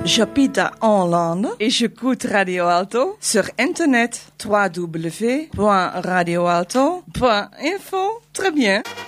J'habite à Hollande et j'écoute Radio Alto sur internet www.radioalto.info. Très bien.